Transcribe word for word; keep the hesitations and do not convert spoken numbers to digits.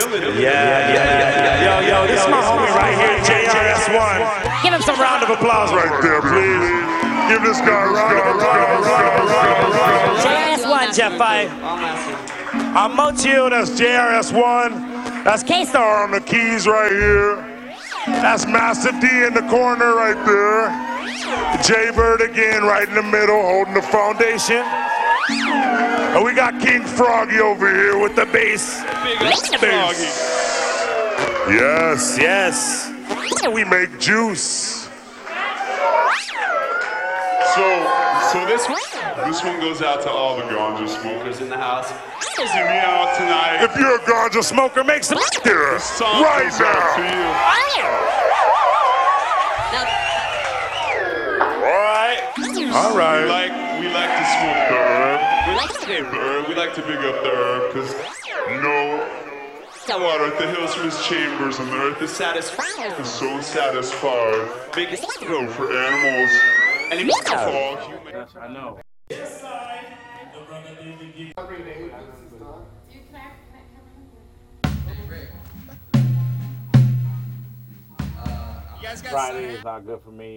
Yeah, yeah, yeah, yeah. Yo, yo, this is my homie right here, J R S one. Give him some round of applause right there, please. Give this guy a round of applause. J R S one, Jeff Five. I'm Mochio, that's J R S one. That's K-Star on the keys right here. That's Master D in the corner right there. J-Bird again right in the middle, holding the foundation. And we got King Froggy over here with the bass. Big up Froggy. Yes, yes. We make juice. So, so this this one goes out to all the ganja smokers in the house. See me out tonight. If you're a ganja smoker, make some here right now. To you. All right. All right. We like we like to smoke the herb. We like to the herb. We like to big up the herb because you know water at the hills from his chambers and the earth is satisfied. Is so satisfied. Big go for animals. And he makes all human. I know. Friday is not good for me.